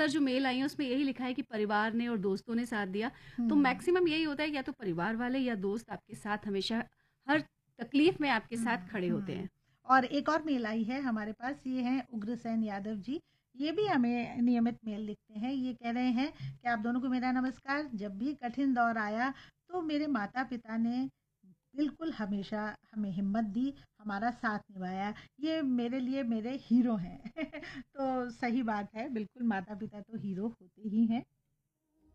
ज़्यादातर जो मेल आई हैं उसमें यही लिखा है कि परिवार ने और दोस्तों ने साथ दिया। तो हुँ, मैक्सिमम यही होता है कि या तो परिवार वाले या दोस्त आपके साथ हमेशा हर तकलीफ में आपके साथ हुँ, खड़े होते हुँ। हैं। और एक और मेल आई है हमारे पास, ये हैं उग्रसेन यादव जी। ये भी हमें नियमित मेल लिखते हैं। ये कह रहे हैं कि आप दोनों को मेरा नमस्कार। जब भी कठिन दौर आया तो मेरे माता-पिता ने बिल्कुल हमेशा हमें हिम्मत दी, हमारा साथ निभाया। ये मेरे लिए मेरे हीरो हैं। तो सही बात है, बिल्कुल माता-पिता तो हीरो होते ही हैं।